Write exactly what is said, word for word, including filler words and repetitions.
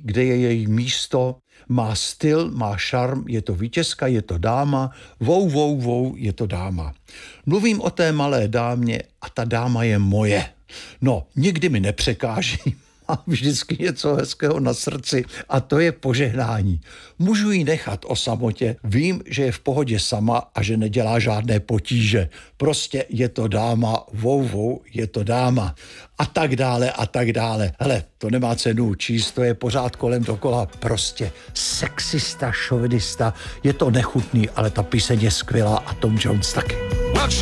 kde je její místo, má styl, má šarm, je to vítězka, je to dáma, vou, vou, vou, je to dáma. Mluvím o té malé dámě a ta dáma je moje. No, nikdy mi nepřekáží. Mám vždycky něco hezkého na srdci a to je požehnání. Můžu ji nechat o samotě, vím, že je v pohodě sama a že nedělá žádné potíže. Prostě je to dáma, vou, vou, je to dáma. A tak dále, a tak dále. Hele, to nemá cenu číst, to je pořád kolem dokola. Prostě sexista, šovinista, je to nechutný, ale ta píseň je skvělá a Tom Jones taky.